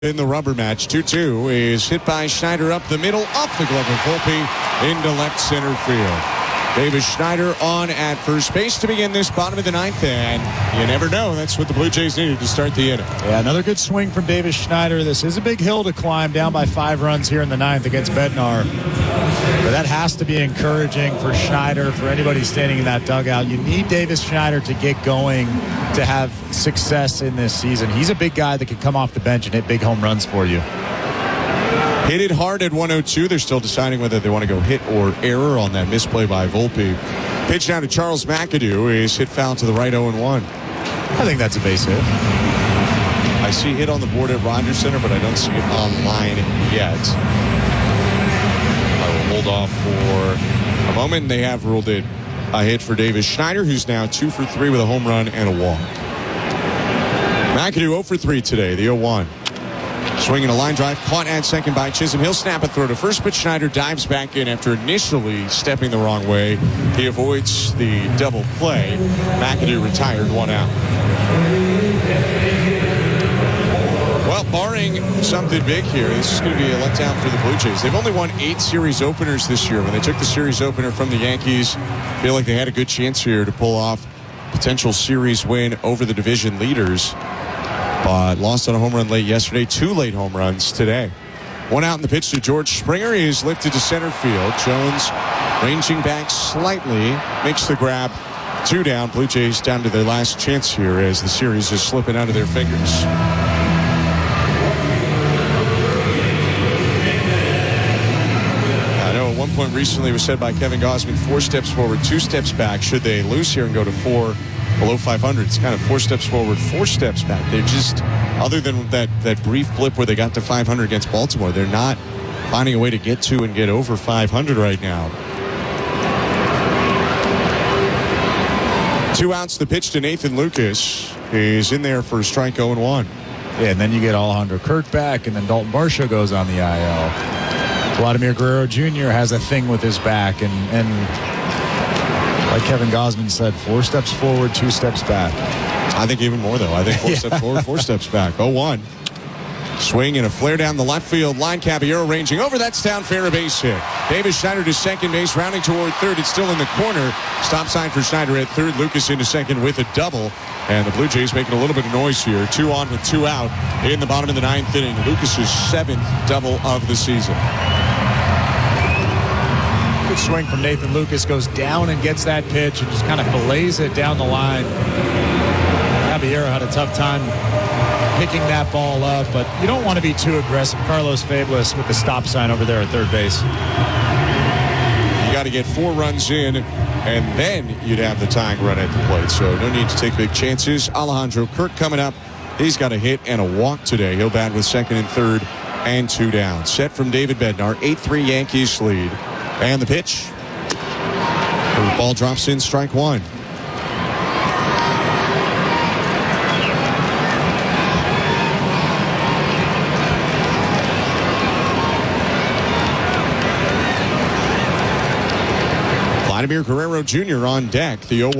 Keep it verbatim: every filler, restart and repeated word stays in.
In the rubber match, two two is hit by Schneider up the middle, off the glove of Volpe into left center field. Davis Schneider on at first base to begin this bottom of the ninth, and you never know. That's what the Blue Jays needed to start the inning. Yeah, another good swing from Davis Schneider. This is a big hill to climb, down by five runs here in the ninth against Bednar. But that has to be encouraging for Schneider, for anybody standing in that dugout. You need Davis Schneider to get going to have success in this season. He's a big guy that can come off the bench and hit big home runs for you. Hit it hard at one oh two. They're still deciding whether they want to go hit or error on that misplay by Volpe. Pitch down to Charles McAdoo is hit foul to the right oh and one. I think that's a base hit. I see hit on the board at Rogers Center, but I don't see it online yet. I will hold off for a moment. They have ruled it a hit for Davis Schneider, who's now two for three with a home run and a walk. McAdoo oh for three today, the oh one. Swinging a line drive, caught at second by Chisholm. He'll snap a throw to first, but Schneider dives back in after initially stepping the wrong way. He avoids the double play. McAdoo retired, one out. Well, barring something big here, this is going to be a letdown for the Blue Jays. They've only won eight series openers this year. When they took the series opener from the Yankees, I feel like they had a good chance here to pull off a potential series win over the division leaders. But lost on a home run late yesterday. Two late home runs today. One out in the pitch to George Springer. He is lifted to center field. Jones ranging back slightly. Makes the grab. Two down. Blue Jays down to their last chance here as the series is slipping out of their fingers. I know at one point recently it was said by Kevin Gausman, four steps forward, two steps back. Should they lose here and go to four below five hundred, it's kind of four steps forward, four steps back. They're just, other than that, that brief blip where they got to five hundred against Baltimore, they're not finding a way to get to and get over five hundred right now. Two outs, the pitch to Nathan Lucas. He's in there for a strike oh and one. Yeah, and then you get Alejandro Kirk back, and then Dalton Varsho goes on the I L. Vladimir Guerrero Junior has a thing with his back, and and like Kevin Gausman said, four steps forward, two steps back. I think even more, though. I think four yeah. steps forward, four steps back. oh one. Swing and a flare down the left field line. Caballero ranging over. That's down, fair, a base hit. Davis Schneider to second base, rounding toward third. It's still in the corner. Stop sign for Schneider at third. Lucas into second with a double. And the Blue Jays making a little bit of noise here. Two on with two out in the bottom of the ninth inning. Lucas's seventh double of the season. Good swing from Nathan Lucas, goes down and gets that pitch and just kind of fillets it down the line. Caballero had a tough time picking that ball up, but you don't want to be too aggressive. Carlos Fabulous with the stop sign over there at third base. You got to get four runs in, and then you'd have the tying run at the plate, so no need to take big chances. Alejandro Kirk coming up. He's got a hit and a walk today. He'll bat with second and third and two down. Set from David Bednar, eight three Yankees lead. And the pitch. The ball drops in, strike one. Vladimir Guerrero Junior on deck. The oh one.